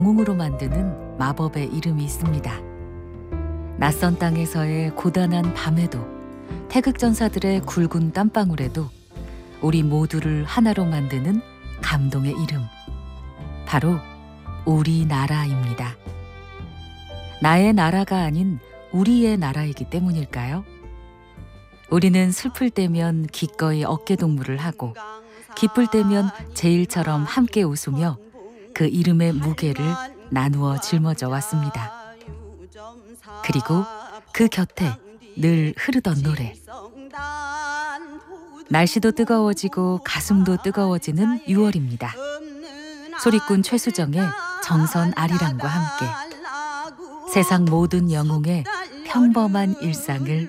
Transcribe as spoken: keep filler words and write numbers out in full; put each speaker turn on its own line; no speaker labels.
영웅으로 만드는 마법의 이름이 있습니다. 낯선 땅에서의 고단한 밤에도, 태극전사들의 굵은 땀방울에도 우리 모두를 하나로 만드는 감동의 이름, 바로 우리나라입니다. 나의 나라가 아닌 우리의 나라이기 때문일까요? 우리는 슬플 때면 기꺼이 어깨동무를 하고, 기쁠 때면 제일처럼 함께 웃으며 그 이름의 무게를 나누어 짊어져 왔습니다. 그리고 그 곁에 늘 흐르던 노래. 날씨도 뜨거워지고 가슴도 뜨거워지는 유월입니다. 소리꾼 최수정의 정선 아리랑과 함께 세상 모든 영웅의 평범한 일상을